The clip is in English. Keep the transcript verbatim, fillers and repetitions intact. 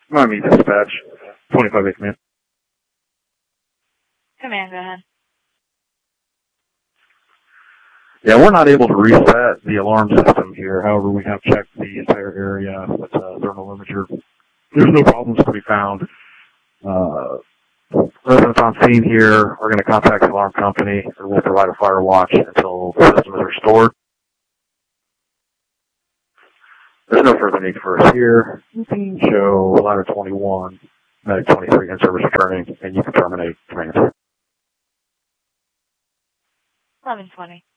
Miami Dispatch, twenty-five eight command. Command, go ahead. Yeah, we're not able to reset the alarm system here. However, we have checked the entire area with a thermal imager. There's no problems to be found. Uh, residents on scene here are going to contact the alarm company and we'll provide a fire watch until the system is restored. There's no further need for us here. You can show ladder twenty-one, medic twenty-three, and service returning, and you can terminate command. eleven twenty.